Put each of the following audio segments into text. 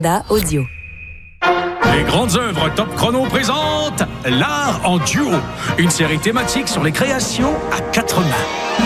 Audio. Les grandes œuvres Top Chrono présentent L'art en duo, une série thématique sur les créations à quatre mains.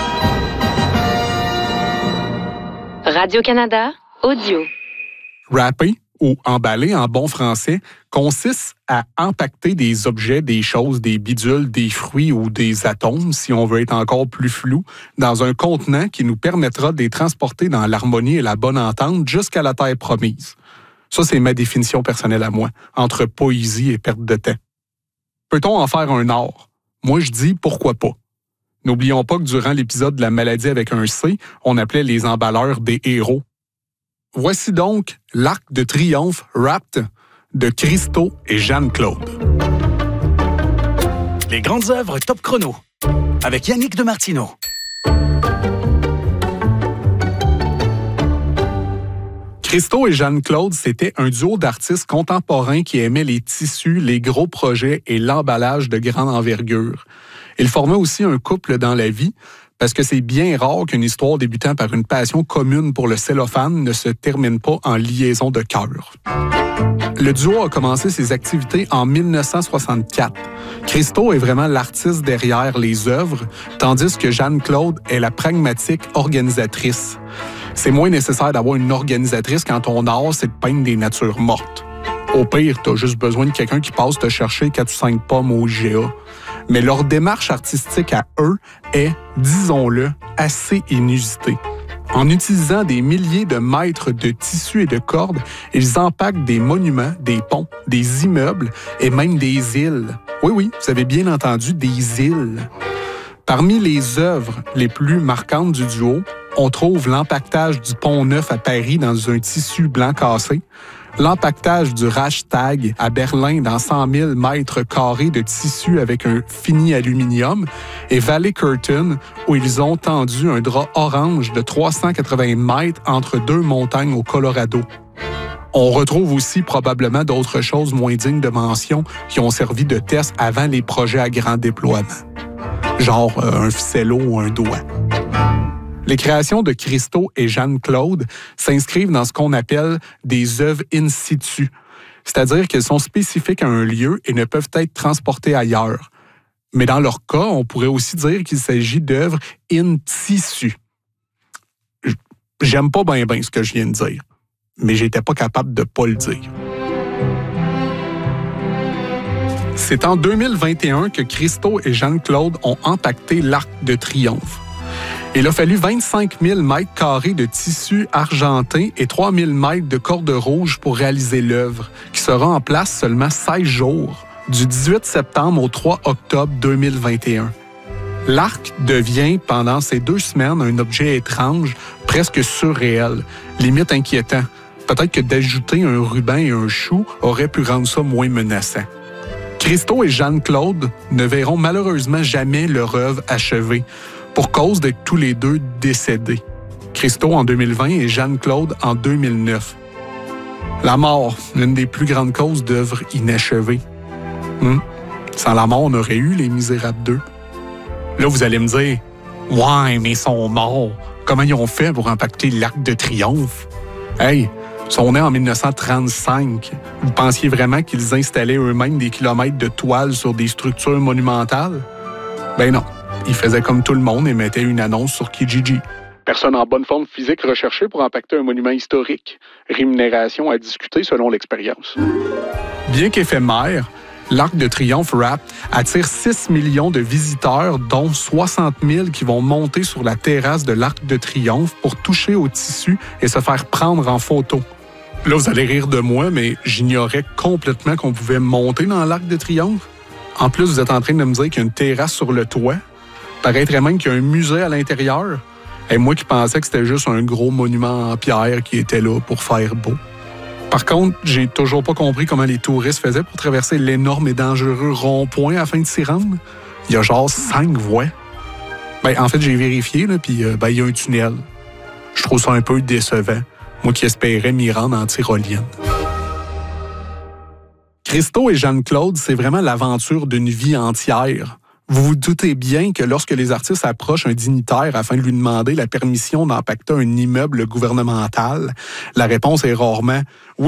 Radio-Canada Audio. Rapper, ou emballer en bon français, consiste à empaqueter des objets, des choses, des bidules, des fruits ou des atomes, si on veut être encore plus flou, dans un contenant qui nous permettra de les transporter dans l'harmonie et la bonne entente jusqu'à la terre promise. Ça, c'est ma définition personnelle à moi, entre poésie et perte de temps. Peut-on en faire un art? Moi, je dis pourquoi pas. N'oublions pas que durant l'épisode de la maladie avec un C, on appelait les emballeurs des héros. Voici donc l'Arc de Triomphe Wrapped de Christo et Jeanne-Claude. Les grandes œuvres Top Chrono avec Yannick Demartino. Christo et Jeanne-Claude, c'était un duo d'artistes contemporains qui aimaient les tissus, les gros projets et l'emballage de grande envergure. Ils formaient aussi un couple dans la vie, parce que c'est bien rare qu'une histoire débutant par une passion commune pour le cellophane ne se termine pas en liaison de cœur. Le duo a commencé ses activités en 1964. Christo est vraiment l'artiste derrière les œuvres, tandis que Jeanne-Claude est la pragmatique organisatrice. C'est moins nécessaire d'avoir une organisatrice quand ton art, c'est de peindre des natures mortes. Au pire, t'as juste besoin de quelqu'un qui passe te chercher 4 ou 5 pommes au IGA. Mais leur démarche artistique à eux est, disons-le, assez inusitée. En utilisant des milliers de mètres de tissus et de cordes, ils empaquent des monuments, des ponts, des immeubles et même des îles. Oui, vous avez bien entendu, des îles. Parmi les œuvres les plus marquantes du duo, on trouve l'empaquetage du Pont Neuf à Paris dans un tissu blanc cassé, l'empaquetage du Reichstag à Berlin dans 100 000 mètres carrés de tissu avec un fini aluminium, et Valley Curtain, où ils ont tendu un drap orange de 380 mètres entre deux montagnes au Colorado. On retrouve aussi probablement d'autres choses moins dignes de mention qui ont servi de test avant les projets à grand déploiement, genre un ficello ou un doigt. Les créations de Christo et Jeanne-Claude s'inscrivent dans ce qu'on appelle des œuvres in situ, c'est-à-dire qu'elles sont spécifiques à un lieu et ne peuvent être transportées ailleurs. Mais dans leur cas, on pourrait aussi dire qu'il s'agit d'œuvres in tissu. J'aime pas bien ce que je viens de dire, mais j'étais pas capable de pas le dire. C'est en 2021 que Christo et Jeanne-Claude ont empaqueté l'Arc de Triomphe. Il a fallu 25 000 mètres carrés de tissu argenté et 3 000 mètres de corde rouge pour réaliser l'œuvre, qui sera en place seulement 16 jours, du 18 septembre au 3 octobre 2021. L'arc devient, pendant ces 2 semaines, un objet étrange, presque surréel, limite inquiétant. Peut-être que d'ajouter un ruban et un chou aurait pu rendre ça moins menaçant. Christo et Jeanne-Claude ne verront malheureusement jamais leur œuvre achevée, pour cause d'être tous les deux décédés. Christo en 2020 et Jeanne-Claude en 2009. La mort, l'une des plus grandes causes d'œuvres inachevées. Sans la mort, on aurait eu Les Misérables 2. Là, vous allez me dire, « Ouais, mais ils sont morts. Comment ils ont fait pour empaqueter l'Arc de Triomphe? » Hey, ils sont nés en 1935. Vous pensiez vraiment qu'ils installaient eux-mêmes des kilomètres de toile sur des structures monumentales? Ben non. Ils faisaient comme tout le monde et mettaient une annonce sur Kijiji. Personne en bonne forme physique recherchée pour empaqueter un monument historique. Rémunération à discuter selon l'expérience. Bien qu'éphémère, l'Arc de Triomphe Wrapped attire 6 millions de visiteurs, dont 60 000 qui vont monter sur la terrasse de l'Arc de Triomphe pour toucher au tissu et se faire prendre en photo. Là, vous allez rire de moi, mais j'ignorais complètement qu'on pouvait monter dans l'Arc de Triomphe. En plus, vous êtes en train de me dire qu'il y a une terrasse sur le toit. Paraîtrait même qu'il y a un musée à l'intérieur. Et moi qui pensais que c'était juste un gros monument en pierre qui était là pour faire beau. Par contre, j'ai toujours pas compris comment les touristes faisaient pour traverser l'énorme et dangereux rond-point afin de s'y rendre. Il y a genre 5 voies. En fait, j'ai vérifié, puis il y a un tunnel. Je trouve ça un peu décevant. Moi qui espérais m'y rendre en tyrolienne. Christo et Jeanne-Claude, c'est vraiment l'aventure d'une vie entière. Vous vous doutez bien que lorsque les artistes approchent un dignitaire afin de lui demander la permission d'empaqueter un immeuble gouvernemental, la réponse est rarement « Oui,